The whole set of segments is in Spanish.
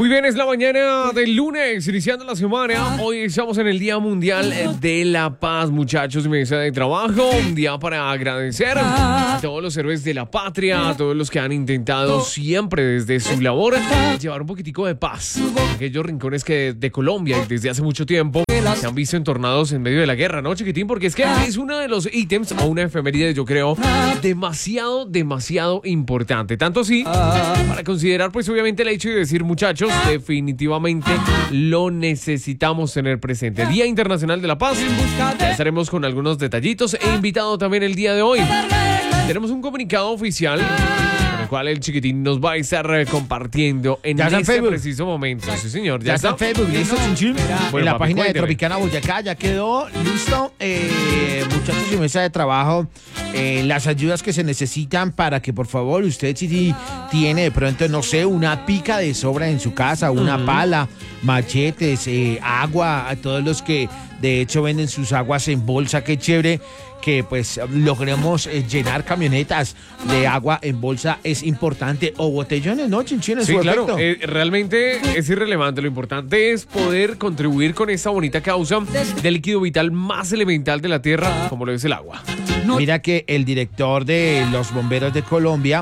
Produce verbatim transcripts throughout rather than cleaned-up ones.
Muy bien, es la mañana del lunes, iniciando la semana. Hoy estamos en el Día Mundial de la Paz, muchachos, mesa de trabajo. Un día para agradecer a todos los héroes de la patria, a todos los que han intentado siempre desde su labor llevar un poquitico de paz a aquellos rincones que de Colombia desde hace mucho tiempo se han visto entornados en medio de la guerra, ¿no, chiquitín? Porque es que es uno de los ítems o una efeméride, yo creo, demasiado, demasiado importante. Tanto así, para considerar, pues obviamente el hecho de decir, muchachos, definitivamente lo necesitamos tener presente. Día Internacional de la Paz. Ya estaremos con algunos detallitos. He invitado también el día de hoy. Tenemos un comunicado oficial con el cual el chiquitín nos va a estar compartiendo en este Facebook? preciso momento. Sí, señor. Ya, ya está en Facebook, listo, Chinchín. Bueno, en la papi, página cuénteme. de Tropicana Boyacá ya quedó listo. Eh, muchachos y mesa de trabajo, eh, las ayudas que se necesitan para que, por favor, usted si tiene de pronto, no sé, una pica de sobra en su casa, una uh-huh. pala, machetes, eh, agua, a todos los que de hecho venden sus aguas en bolsa, qué chévere que pues logremos eh, llenar camionetas de agua en bolsa, es importante, o botellones, ¿no, Chinchín? Sí, claro, eh, realmente es irrelevante, lo importante es poder contribuir con esta bonita causa del líquido vital más elemental de la tierra, como lo es el agua. Mira que el director de los bomberos de Colombia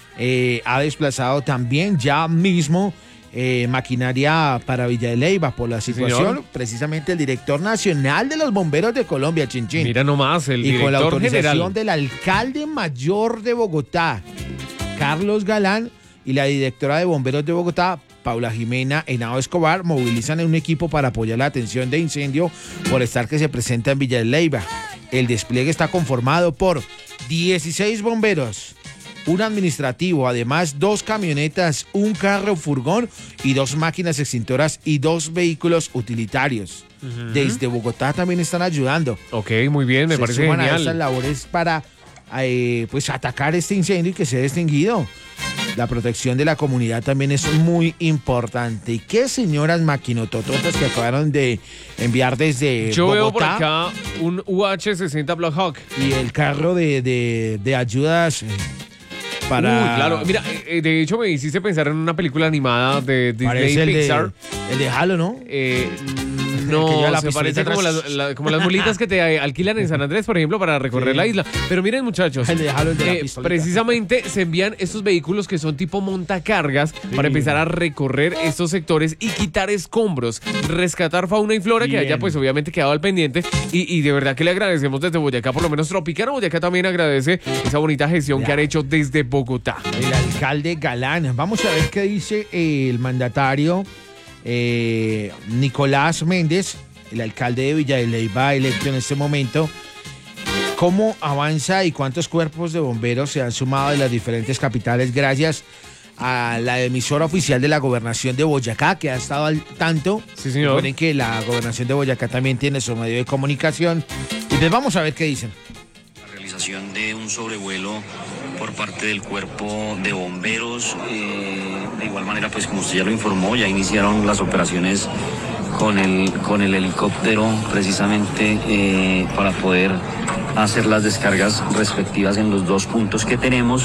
eh, ha desplazado también ya mismo Eh, maquinaria para Villa de Leyva por la situación. Sí, precisamente el director nacional de los bomberos de Colombia, Chinchín. Mira nomás, el y director con la autorización general del alcalde mayor de Bogotá, Carlos Galán, y la directora de bomberos de Bogotá, Paula Jimena Henao Escobar, movilizan un equipo para apoyar la atención de incendio forestal que se presenta en Villa de Leyva. El despliegue está conformado por dieciséis bomberos, un administrativo, además dos camionetas, un carro furgón y dos máquinas extintoras y dos vehículos utilitarios. Uh-huh. Desde Bogotá también están ayudando. Ok, muy bien, me Se parece suman genial. a estas labores para eh, pues atacar este incendio y que sea extinguido. La protección de la comunidad también es muy importante. ¿Y qué señoras maquinotototas que acabaron de enviar desde Yo Bogotá? veo por acá un U H sesenta Black Hawk. Y el carro de, de, de ayudas... Eh, Para... Uy, claro, mira, eh, de hecho me hiciste pensar en una película animada de Disney el Pixar. De, el de Halo, ¿no? Eh, no, la se parece como las, la, como las mulitas que te alquilan en San Andrés, por ejemplo, para recorrer sí. la isla. Pero miren, muchachos, el de Halo, el de eh, precisamente se envían estos vehículos que son tipo montacargas sí. para empezar a recorrer estos sectores y quitar escombros, rescatar fauna y flora Bien. que haya pues obviamente quedado al pendiente. Y, y de verdad que le agradecemos desde Boyacá, por lo menos Tropicana Boyacá también agradece esa bonita gestión ya. que han hecho desde Bogotá. El alcalde Galán. Vamos a ver qué dice el mandatario eh, Nicolás Méndez, el alcalde de Villa de Leyva, electo en este momento. ¿Cómo avanza y cuántos cuerpos de bomberos se han sumado de las diferentes capitales gracias a la emisora oficial de la gobernación de Boyacá, que ha estado al tanto? Sí, señor. Recuerden que la gobernación de Boyacá también tiene su medio de comunicación. Y pues vamos a ver qué dicen. La realización de un sobrevuelo por parte del cuerpo de bomberos. Eh, de igual manera, pues como usted ya lo informó, ya iniciaron las operaciones con el, con el helicóptero precisamente eh, para poder hacer las descargas respectivas en los dos puntos que tenemos.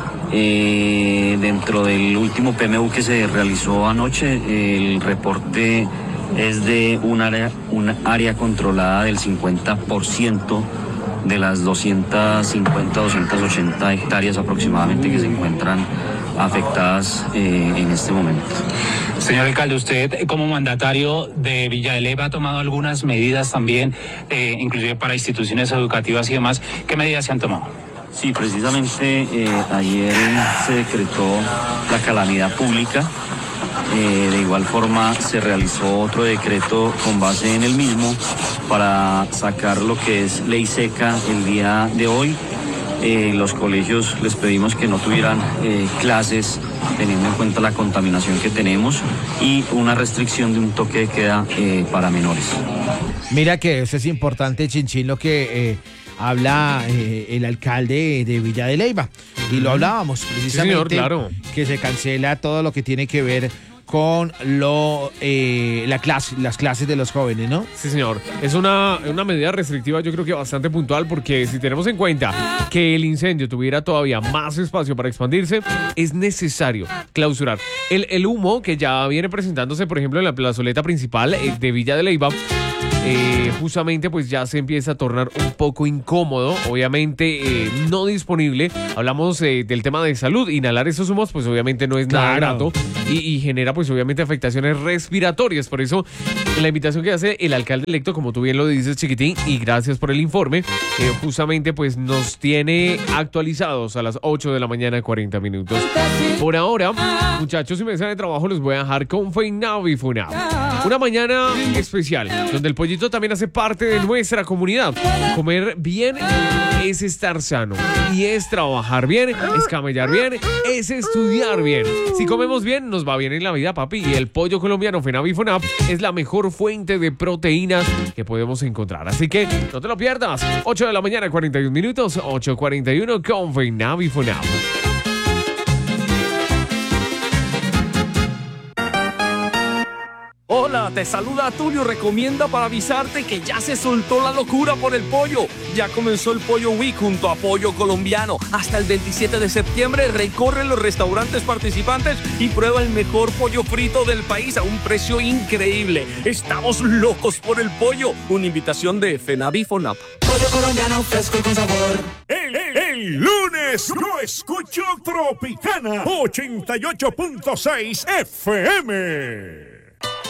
Eh, dentro del último P M U que se realizó anoche, el reporte es de un área, un área controlada del cincuenta por ciento de las doscientas cincuenta, doscientas ochenta hectáreas aproximadamente que se encuentran afectadas eh, en este momento. Señor alcalde, usted como mandatario de Villa de Leyva ha tomado algunas medidas también, eh, inclusive para instituciones educativas y demás. ¿Qué medidas se han tomado? Sí, precisamente eh, ayer se decretó la calamidad pública. Eh, de igual forma se realizó otro decreto con base en el mismo para sacar lo que es ley seca el día de hoy. Eh, los colegios les pedimos que no tuvieran eh, clases teniendo en cuenta la contaminación que tenemos y una restricción de un toque de queda eh, para menores. Mira que eso es importante, Chinchín, lo que eh, habla eh, el alcalde de Villa de Leyva. Y lo hablábamos precisamente, sí, señor, claro. que se cancela todo lo que tiene que ver con lo, eh, la clase, las clases de los jóvenes, ¿no? Sí, señor. Es una, una medida restrictiva, yo creo que bastante puntual, porque si tenemos en cuenta que el incendio tuviera todavía más espacio para expandirse, es necesario clausurar. El, el humo que ya viene presentándose, por ejemplo, en la plazoleta principal eh, de Villa de Leyva, Eh, justamente pues ya se empieza a tornar un poco incómodo, obviamente eh, no disponible. Hablamos eh, del tema de salud, inhalar esos humos pues obviamente no es nada Claro. grato y, y genera pues obviamente afectaciones respiratorias. Por eso la invitación que hace el alcalde electo, como tú bien lo dices, Chiquitín, y gracias por el informe, eh, justamente pues nos tiene actualizados a las ocho de la mañana, cuarenta minutos. Por ahora, muchachos y mesa de trabajo, los voy a dejar con Feinav y Funab. Una mañana especial, donde el pollito también hace parte de nuestra comunidad. Comer bien es estar sano, y es trabajar bien, es camellar bien, es estudiar bien. Si comemos bien, nos va bien en la vida, papi. Y el pollo colombiano Feinav y Funab es la mejor fuente de proteínas que podemos encontrar. Así que no te lo pierdas. ocho de la mañana, cuarenta y un minutos, ocho cuarenta y uno con Feinav y Funab. Hola, te saluda Tulio, recomienda para avisarte que ya se soltó la locura por el pollo. Ya comenzó el Pollo Week junto a Pollo Colombiano. Hasta el veintisiete de septiembre recorre los restaurantes participantes y prueba el mejor pollo frito del país a un precio increíble. Estamos locos por el pollo. Una invitación de Feinav y Funab. Pollo colombiano fresco y con sabor. El, el, el lunes lo escucho Tropicana ochenta y ocho punto seis F M.